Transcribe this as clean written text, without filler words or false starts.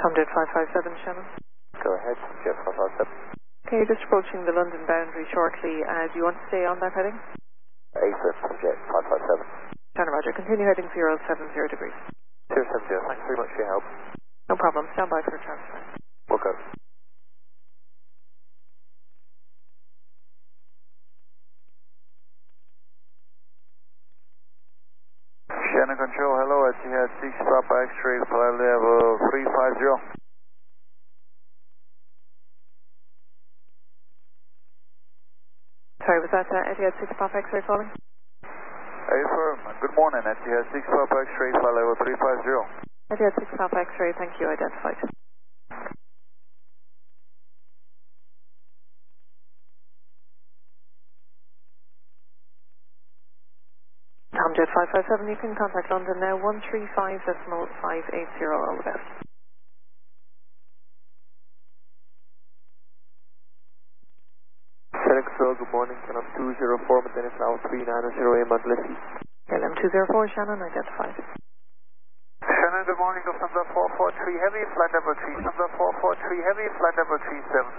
Tomjet 557, Shannon. Go ahead, Jet 557. Okay, just approaching the London boundary shortly. Do you want to stay on that heading? AFib, Jet 557. Tanner Roger, continue heading 070 degrees. 070, thanks very much for your help. No problem, stand by for transfer. We'll go. Shannon Control, hello, Etihad 6 Papa X-ray, flight level 350. Sorry, was that Etihad 6 Papa X-ray calling? Affirm, good morning, Etihad 6 Papa X-ray, flight level 350. Etihad 6 Papa X-ray, thank you, identified. Tomjet 557, you can contact London now, 135.580, all the best. Shannon Control, good morning. Canam 204, maintenance now 390 Mount Lissy. LM 204, Shannon, identified. Shannon, good morning, Lufthansa 443 Heavy, flight level 3, Lufthansa 443 Heavy, flight level 37.